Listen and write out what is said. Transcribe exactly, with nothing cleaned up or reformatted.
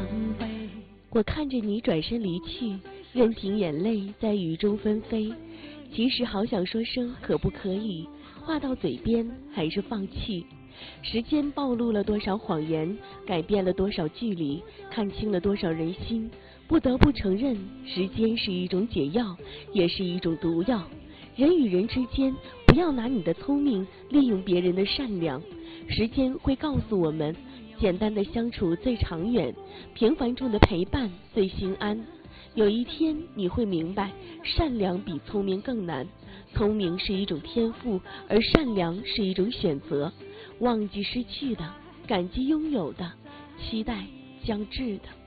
我看着你转身离去，任凭眼泪在雨中纷飞。其实好想说声可不可以，话到嘴边还是放弃。时间暴露了多少谎言，改变了多少距离，看清了多少人心。不得不承认，时间是一种解药，也是一种毒药。人与人之间，不要拿你的聪明利用别人的善良。时间会告诉我们，简单的相处最长远，平凡中的陪伴最心安。有一天你会明白，善良比聪明更难。聪明是一种天赋，而善良是一种选择。忘记失去的，感激拥有的，期待将至的。